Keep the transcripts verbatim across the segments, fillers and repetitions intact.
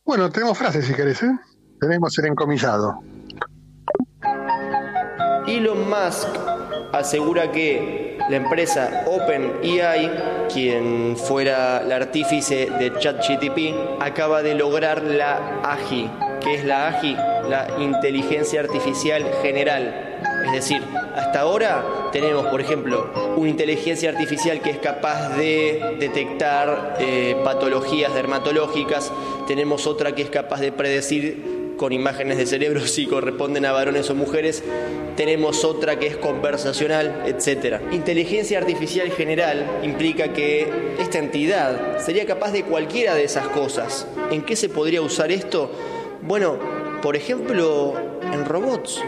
Bueno, tenemos frases si querés, ¿eh? Tenemos el encomillado. Elon Musk asegura que la empresa OpenAI, quien fuera el artífice de ChatGPT, acaba de lograr la A G I. ¿Qué es la A G I? La inteligencia artificial general. Es decir, hasta ahora tenemos, por ejemplo, una inteligencia artificial que es capaz de detectar eh, patologías dermatológicas. Tenemos otra que es capaz de predecir con imágenes de cerebro si corresponden a varones o mujeres. Tenemos otra que es conversacional, etcétera. Inteligencia artificial general implica que esta entidad sería capaz de cualquiera de esas cosas. ¿En qué se podría usar esto? Bueno, por ejemplo, en robots.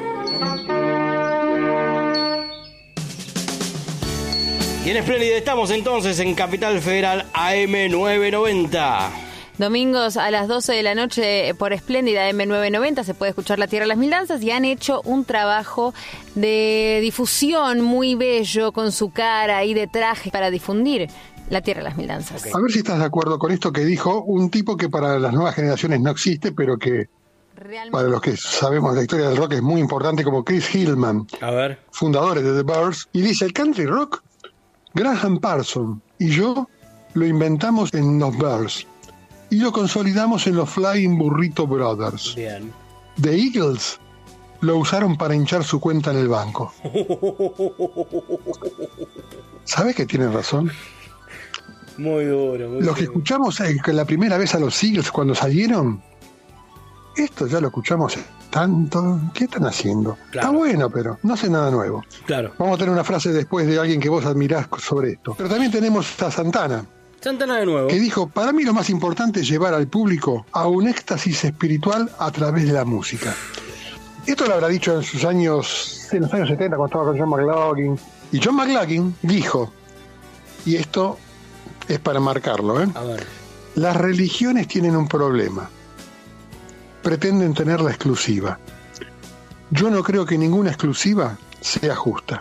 Y en Espléndida estamos entonces en Capital Federal A M novecientos noventa. Domingos a las doce de la noche por Espléndida eme novecientos noventa se puede escuchar La Tierra de las Mil Danzas, y han hecho un trabajo de difusión muy bello con su cara y de traje para difundir La Tierra de las Mil Danzas. Okay. A ver si estás de acuerdo con esto que dijo un tipo que para las nuevas generaciones no existe, pero que realmente, para los que sabemos la historia del rock, es muy importante, como Chris Hillman, a ver, fundadores de The Byrds, y dice: el country rock, Graham Parsons y yo lo inventamos en los Byrds y lo consolidamos en los Flying Burrito Brothers. Bien. The Eagles lo usaron para hinchar su cuenta en el banco. ¿Sabes que tienen razón? Muy duro, muy Los duro. que escuchamos eh, que la primera vez a los Eagles cuando salieron, esto ya lo escuchamos tanto. ¿Qué están haciendo? Claro. Está bueno, pero no hace nada nuevo. Claro. Vamos a tener una frase después de alguien que vos admirás sobre esto. Pero también tenemos a Santana, Santana de nuevo, que dijo: para mí lo más importante es llevar al público a un éxtasis espiritual a través de la música. Esto lo habrá dicho en sus años, en los años setenta, cuando estaba con John McLaughlin. Y John McLaughlin dijo, y esto es para marcarlo, ¿eh? A ver. Las religiones tienen un problema. Pretenden tener la exclusiva. Yo no creo que ninguna exclusiva sea justa.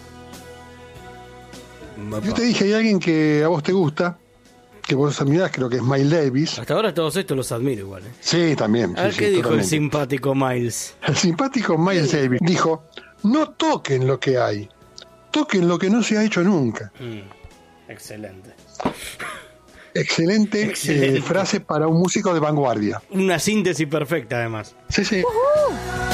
Mapa. Yo te dije, hay alguien que a vos te gusta, que vos admirás, creo que es Miles Davis. Hasta ahora todos estos los admiro igual, ¿eh? Sí, también. A ver sí, qué sí, dijo totalmente. el simpático Miles. El simpático Miles Davis dijo: no toquen lo que hay, toquen lo que no se ha hecho nunca. Mm, excelente. Excelente, Excelente. Eh, frase para un músico de vanguardia. Una síntesis perfecta, además. Sí, sí. Uh-huh.